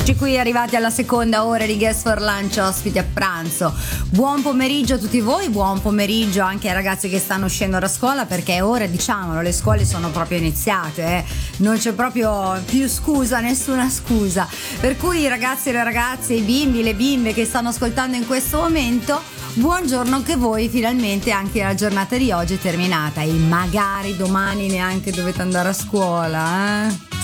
Eccoci qui arrivati alla seconda ora di Guest for Lunch, ospiti a pranzo. Buon pomeriggio a tutti voi, buon pomeriggio anche ai ragazzi che stanno uscendo da scuola, perché ora, diciamolo, le scuole sono proprio iniziate, non c'è proprio più scusa, nessuna scusa. Per cui i ragazzi e le ragazze, i bimbi, le bimbe che stanno ascoltando in questo momento, buongiorno anche voi, finalmente anche la giornata di oggi è terminata e magari domani neanche dovete andare a scuola,